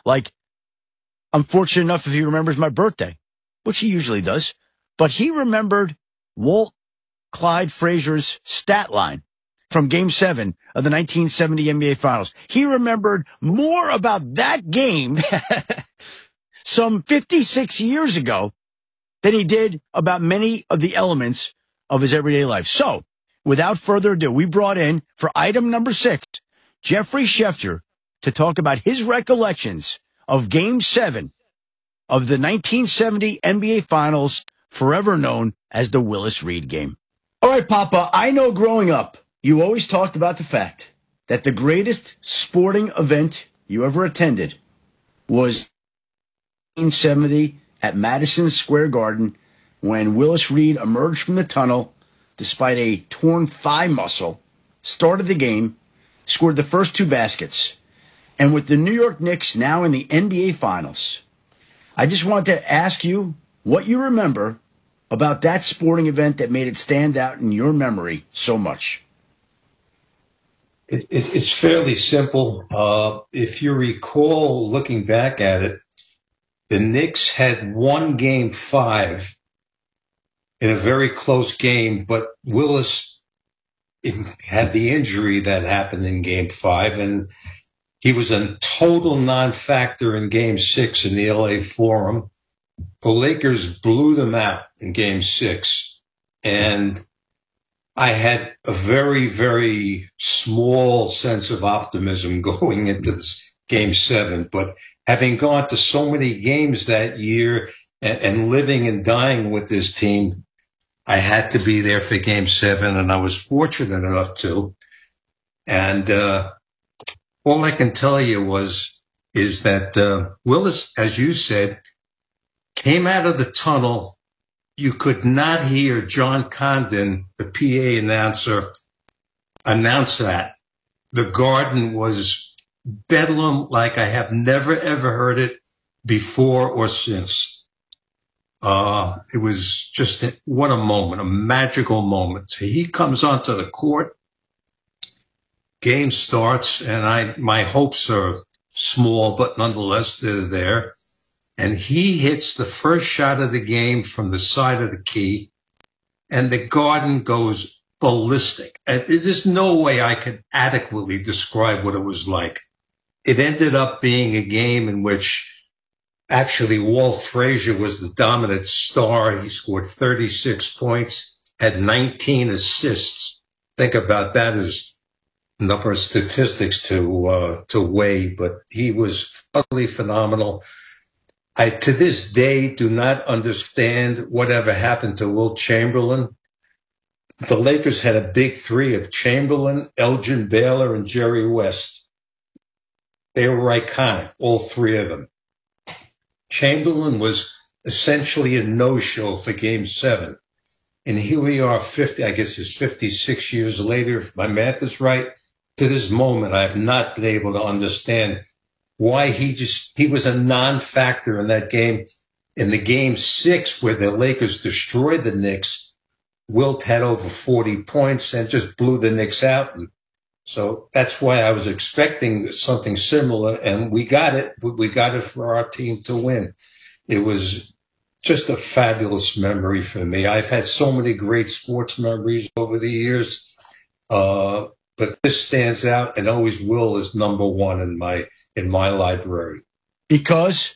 Like, I'm fortunate enough if he remembers my birthday, which he usually does, but he remembered Walt Clyde Frazier's stat line from Game 7 of the 1970 NBA Finals. He remembered more about that game some 56 years ago than he did about many of the elements of his everyday life. So, without further ado, we brought in, for item number 6, Jeffrey Schefter to talk about his recollections of Game 7 of the 1970 NBA Finals, forever known as the Willis Reed game. All right, Papa, I know growing up, you always talked about the fact that the greatest sporting event you ever attended was 1970 at Madison Square Garden when Willis Reed emerged from the tunnel despite a torn thigh muscle, started the game, scored the first 2 baskets. And with the New York Knicks now in the NBA Finals, I just want to ask you what you remember about that sporting event that made it stand out in your memory so much. It's fairly simple. If you recall, looking back at it, the Knicks had won Game 5 in a very close game, but Willis had the injury that happened in Game 5, and he was a total non-factor in Game 6 in the LA Forum. The Lakers blew them out in Game 6, and I had a very, very small sense of optimism going into this Game 7. But having gone to so many games that year and living and dying with this team, I had to be there for Game 7, and I was fortunate enough to. And all I can tell you is that Willis, as you said, came out of the tunnel. You could not hear John Condon, the PA announcer, announce that. The Garden was bedlam like I have never, ever heard it before or since. It was just, what a moment, a magical moment. So he comes onto the court, game starts, and my hopes are small, but nonetheless, they're there. And he hits the first shot of the game from the side of the key, and the Garden goes ballistic. And there's no way I could adequately describe what it was like. It ended up being a game in which actually Walt Frazier was the dominant star. He scored 36 points, had 19 assists. Think about that as a number of statistics to weigh, but he was utterly phenomenal. I, to this day, do not understand whatever happened to Wilt Chamberlain. The Lakers had a big 3 of Chamberlain, Elgin Baylor, and Jerry West. They were iconic, all 3 of them. Chamberlain was essentially a no-show for Game 7. And here we are, 56 years later, if my math is right. To this moment, I have not been able to understand why he was a non-factor in that game. In the Game 6, where the Lakers destroyed the Knicks, Wilt had over 40 points and just blew the Knicks out. And so that's why I was expecting something similar, and we got it. We got it for our team to win. It was just a fabulous memory for me. I've had so many great sports memories over the years, but this stands out and always will as number 1 in my library. Because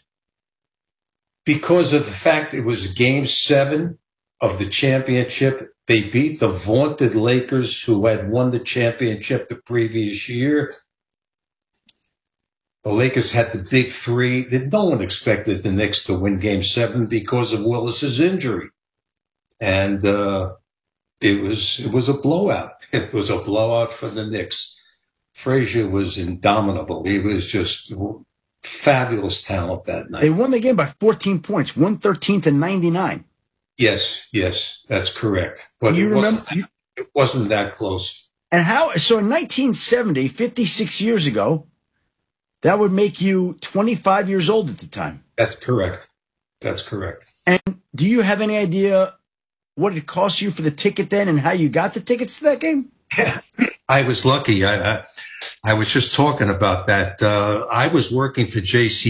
of the fact it was Game 7 of the championship. They beat the vaunted Lakers, who had won the championship the previous year. The Lakers had the big 3. No one expected the Knicks to win Game 7 because of Willis's injury. And it was a blowout. It was a blowout for the Knicks. Frazier was indomitable. He was just fabulous talent that night. They won the game by 14 points, 113-99. Yes, that's correct. But it wasn't that close. And so in 1970, 56 years ago, that would make you 25 years old at the time. That's correct. And do you have any idea what it cost you for the ticket then and how you got the tickets to that game? Yeah, I was lucky. I was just talking about that. I was working for J.C.